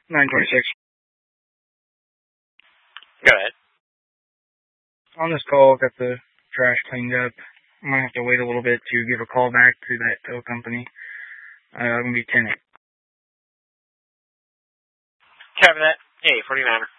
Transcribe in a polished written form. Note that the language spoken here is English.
926. Go ahead. On this call, got the trash cleaned up. I'm going to have to wait a little bit to give a call back to that tow company. I'm going to be 10. Copy that. Hey, 49er.